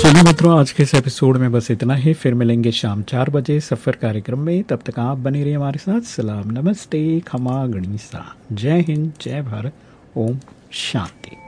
चलिए मित्रों, आज के इस एपिसोड में बस इतना ही। फिर मिलेंगे शाम 4 बजे सफ़र कार्यक्रम में। तब तक आप बने रहिए हमारे साथ। सलाम, नमस्ते, खमा गणिसा। जय हिंद, जय भारत, ओम शांति।